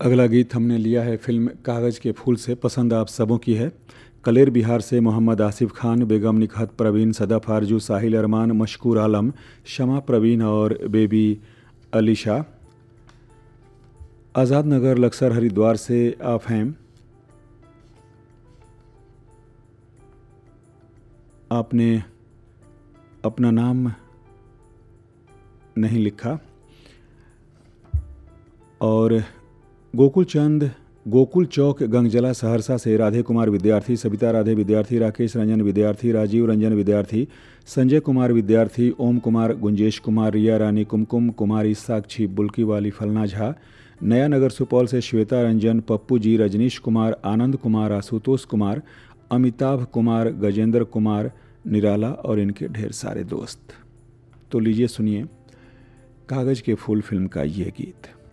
अगला गीत हमने लिया है फिल्म कागज़ के फूल से। पसंद आप सबों की है। कलेर बिहार से मोहम्मद आसिफ खान, बेगम निकहत प्रवीण, सदफ आरजू, साहिल अरमान, मशकूर आलम, शमा प्रवीण और बेबी अलीशा। आज़ाद नगर लक्सर हरिद्वार से आप हैं। आपने अपना नाम नहीं लिखा। और गोकुल चौक गंगजला सहरसा से राधे कुमार विद्यार्थी, सबिता राधे विद्यार्थी, राकेश रंजन विद्यार्थी, राजीव रंजन विद्यार्थी, संजय कुमार विद्यार्थी, ओम कुमार, गुंजेश कुमार, रिया रानी, कुमकुम कुमारी, साक्षी, बुल्की वाली, फलना झा, नया नगर सुपौल से श्वेता रंजन, पप्पू जी, रजनीश कुमार, आनंद कुमार, आशुतोष कुमार, अमिताभ कुमार, गजेंद्र कुमार, निराला और इनके ढेर सारे दोस्त। तो लीजिए सुनिए कागज़ के फूल फिल्म का ये गीत।